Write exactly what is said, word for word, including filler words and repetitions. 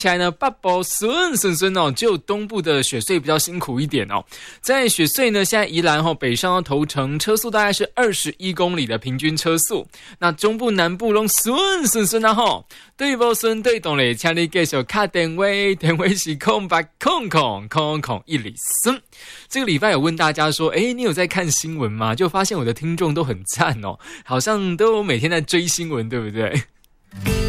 起来呢，北部顺顺顺哦，只有东部的雪隧比较辛苦一点哦。在雪隧呢，现在宜兰哦北上到头城，车速大概是二十一公里的平均车速。那中部南部拢顺顺顺啊吼，对不顺对懂嘞，请你继续卡电话，电话是空八空空空空一里顺。这个礼拜有问大家说，诶，你有在看新闻吗？就发现我的听众都很赞哦，好像都每天在追新闻，对不对？